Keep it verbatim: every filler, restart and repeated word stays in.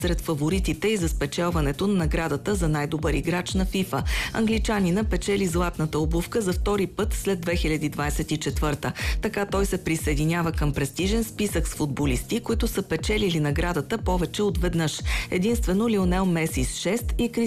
сред фаворитите и за спечелването на наградата за най-добър играч на FIFA. Англичанина печели златната обувка за втори път след две хиляди двадесет и четвърта. Така той се присъединява към престижен списък с футболисти, които са печелили наградата повече от веднъж. Единствено Лионел Меси с шест и